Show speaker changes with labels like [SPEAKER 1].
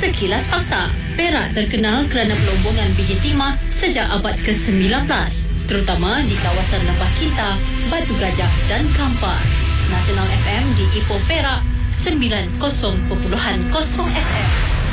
[SPEAKER 1] Sekilas Fakta. Perak terkenal kerana pelombongan biji timah sejak abad ke-19, terutama di kawasan Lembah Kinta, Batu Gajah dan Kampar. Nasional FM di Ipoh Perak 90.0 FM.